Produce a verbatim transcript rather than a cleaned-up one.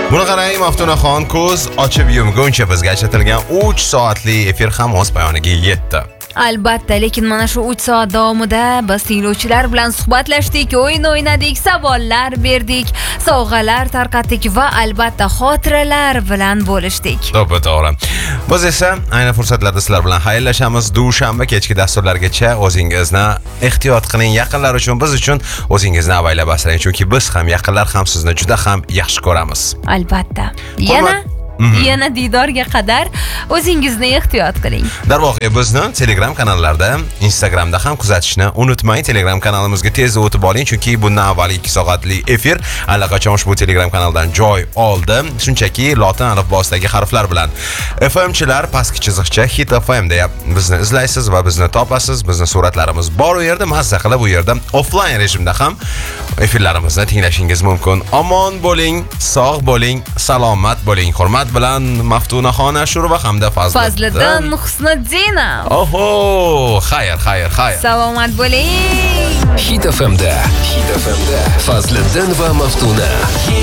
Buni qarang, Maftunaxon ko'z ochib yumguncha bizga ajratilgan uch soatli efir ham o'z poyoniga yetdi. Albatta, lekin mana shu uch soat davomida biz tinglovchilar bilan suhbatlashdik, o'yin o'ynadik, savollar berdik, sovg'alar tarqatdik va albatta xotiralar bilan bo'lishdik. To'g'ri, to'g'ri. Biz esa ayni fursatlarda sizlar bilan xayrlashamiz. Dushanba kechki dasturlargacha o'zingizni ehtiyot qiling. Yaqinlar uchun, biz uchun o'zingizni avaylab asrang, chunki biz ham yaqinlar ham sizni juda ham yaxshi ko'ramiz. Albatta. Yana Yana diydorga qadar o'zingizni ehtiyot qiling. Darvoqe, bizni Telegram kanallarda, Instagramda ham kuzatishni unutmang. Telegram kanalimizga tezda o'tib oling, chunki bundan avval ikki soatli efir allaqachon ushbu Telegram kanaldan joy oldi. Shunchaki lotin alifbosidagi harflar bilan F M chilar pastki chiziqcha Hit F M deya bizni izlaysiz va bizni topasiz. Bizni suratlarimiz bor u yerda, mazza qilib u yerda offline rejimda ham efirlarimizni tinglashingiz mumkin. Omon bo'ling, sog' bo'ling, salomat bo'ling. Hurmat bilan Maftunaxon Ashurova hamda Fazliddin Husniddinov. Oho, xayr, xayr, xayr. Salomat bo'ling. Hit F M'da, Hit F M'da Fazliddin va Maftuna.